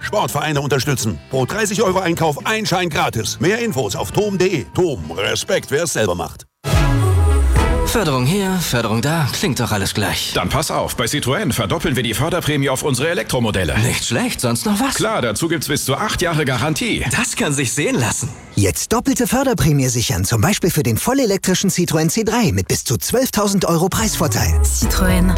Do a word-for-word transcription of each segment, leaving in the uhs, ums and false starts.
Sportvereine unterstützen. Pro dreißig Euro Einkauf ein Schein gratis. Mehr Infos auf tom punkt de. Tom, Respekt, wer es selber macht. Förderung hier, Förderung da, klingt doch alles gleich. Dann pass auf, bei Citroën verdoppeln wir die Förderprämie auf unsere Elektromodelle. Nicht schlecht, sonst noch was? Klar, dazu gibt's bis zu acht Jahre Garantie. Das kann sich sehen lassen. Jetzt doppelte Förderprämie sichern, zum Beispiel für den vollelektrischen Citroën C drei mit bis zu zwölftausend Euro Preisvorteil. Citroën.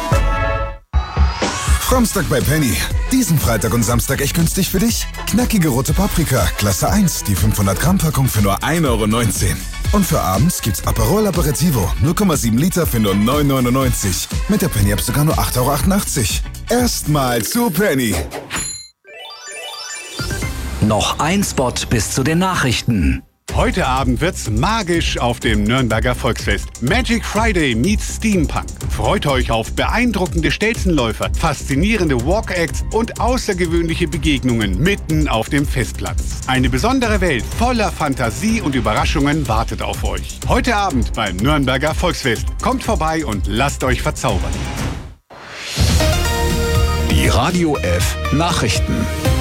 Samstag bei Penny. Diesen Freitag und Samstag echt günstig für dich? Knackige rote Paprika, Klasse eins, die fünfhundert Gramm Packung für nur ein Euro neunzehn. Und für abends gibt's Aperol Aperitivo, null Komma sieben Liter für nur neun Euro neunundneunzig. Mit der Penny-App sogar nur acht Euro achtundachtzig. Erstmal zu Penny. Noch ein Spot bis zu den Nachrichten. Heute Abend wird's magisch auf dem Nürnberger Volksfest. Magic Friday meets Steampunk. Freut euch auf beeindruckende Stelzenläufer, faszinierende Walk-Acts und außergewöhnliche Begegnungen mitten auf dem Festplatz. Eine besondere Welt voller Fantasie und Überraschungen wartet auf euch. Heute Abend beim Nürnberger Volksfest. Kommt vorbei und lasst euch verzaubern. Die Radio F Nachrichten.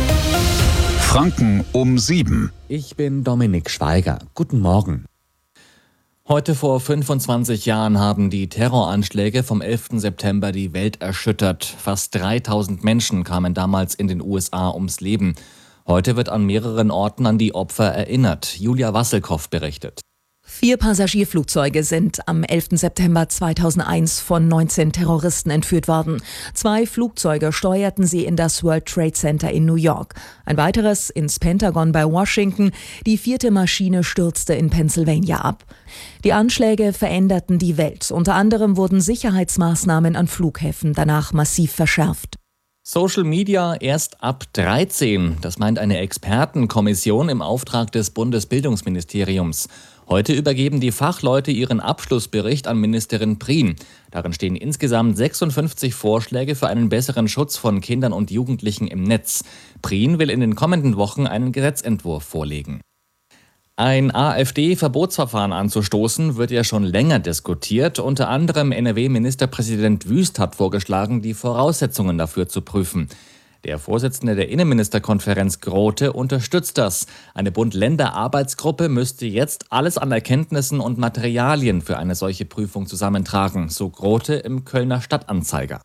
Franken um sieben. Ich bin Dominik Schweiger. Guten Morgen. Heute vor fünfundzwanzig Jahren haben die Terroranschläge vom elften September die Welt erschüttert. Fast dreitausend Menschen kamen damals in den U S A ums Leben. Heute wird an mehreren Orten an die Opfer erinnert. Julia Wasselkow berichtet. Vier Passagierflugzeuge sind am elften September zweitausendeins von neunzehn Terroristen entführt worden. Zwei Flugzeuge steuerten sie in das World Trade Center in New York. Ein weiteres ins Pentagon bei Washington. Die vierte Maschine stürzte in Pennsylvania ab. Die Anschläge veränderten die Welt. Unter anderem wurden Sicherheitsmaßnahmen an Flughäfen danach massiv verschärft. Social Media erst ab dreizehn. Das meint eine Expertenkommission im Auftrag des Bundesbildungsministeriums. Heute übergeben die Fachleute ihren Abschlussbericht an Ministerin Prien. Darin stehen insgesamt sechsundfünfzig Vorschläge für einen besseren Schutz von Kindern und Jugendlichen im Netz. Prien will in den kommenden Wochen einen Gesetzentwurf vorlegen. Ein AfD-Verbotsverfahren anzustoßen, wird ja schon länger diskutiert. Unter anderem N R W-Ministerpräsident Wüst hat vorgeschlagen, die Voraussetzungen dafür zu prüfen. Der Vorsitzende der Innenministerkonferenz Grote unterstützt das. Eine Bund-Länder-Arbeitsgruppe müsste jetzt alles an Erkenntnissen und Materialien für eine solche Prüfung zusammentragen, so Grote im Kölner Stadtanzeiger.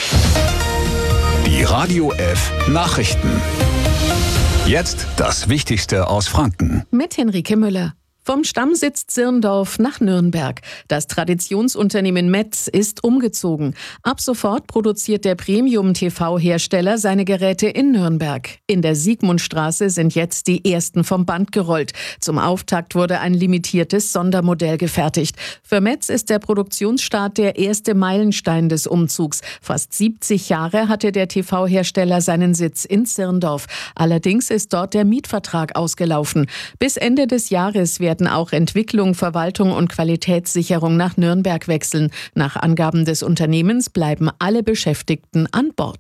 Die Radio F Nachrichten. Jetzt das Wichtigste aus Franken. Mit Henrike Müller. Vom Stammsitz Zirndorf nach Nürnberg. Das Traditionsunternehmen Metz ist umgezogen. Ab sofort produziert der Premium-T V-Hersteller seine Geräte in Nürnberg. In der Siegmundstraße sind jetzt die ersten vom Band gerollt. Zum Auftakt wurde ein limitiertes Sondermodell gefertigt. Für Metz ist der Produktionsstart der erste Meilenstein des Umzugs. Fast siebzig Jahre hatte der T V-Hersteller seinen Sitz in Zirndorf. Allerdings ist dort der Mietvertrag ausgelaufen. Bis Ende des Jahres werden auch Entwicklung, Verwaltung und Qualitätssicherung nach Nürnberg wechseln. Nach Angaben des Unternehmens bleiben alle Beschäftigten an Bord.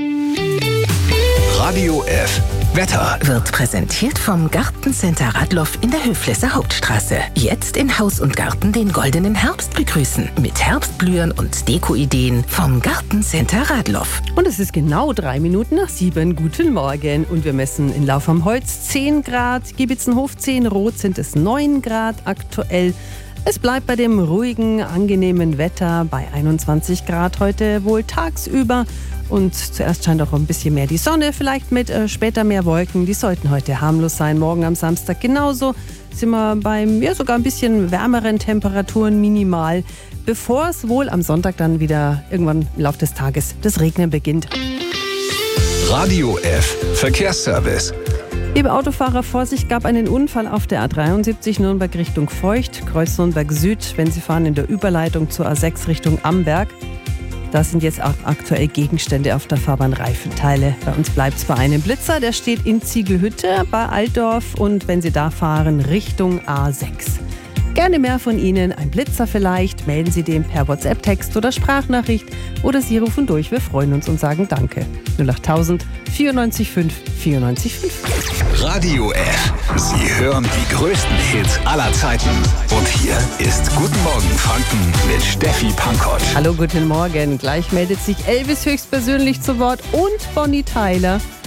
Radio F Wetter wird präsentiert vom Gartencenter Radloff in der Höflesser Hauptstraße. Jetzt in Haus und Garten den goldenen Herbst begrüßen. Mit Herbstblühen und Dekoideen vom Gartencenter Radloff. Und es ist genau drei Minuten nach sieben. Guten Morgen. Und wir messen in Lauf am Holz zehn Grad, Giebitzenhof zehn, Roth sind es neun Grad aktuell. Es bleibt bei dem ruhigen, angenehmen Wetter bei einundzwanzig Grad heute wohl tagsüber. Und zuerst scheint auch ein bisschen mehr die Sonne, vielleicht mit äh, später mehr Wolken. Die sollten heute harmlos sein. Morgen am Samstag genauso. Sind wir beim ja, sogar ein bisschen wärmeren Temperaturen minimal, bevor es wohl am Sonntag dann wieder irgendwann im Laufe des Tages das Regnen beginnt. Radio F Verkehrsservice. Liebe Autofahrer, Vorsicht, gab einen Unfall auf der A dreiundsiebzig Nürnberg Richtung Feucht, Kreuz Nürnberg Süd, wenn Sie fahren in der Überleitung zur A sechs Richtung Amberg. Da sind jetzt auch aktuell Gegenstände auf der Fahrbahn, Reifenteile. Bei uns bleibt es bei einem Blitzer, der steht in Ziegelhütte bei Altdorf und wenn Sie da fahren, Richtung A sechs. Gerne mehr von Ihnen, ein Blitzer vielleicht, melden Sie den per WhatsApp-Text oder Sprachnachricht oder Sie rufen durch, wir freuen uns und sagen Danke. null acht tausend vierundneunzig fünf vierundneunzig fünf. Radio F. Sie hören die größten Hits aller Zeiten. Und hier ist Guten Morgen Franken mit Steffi Pankott. Hallo, guten Morgen. Gleich meldet sich Elvis höchstpersönlich zu Wort und Bonnie Tyler.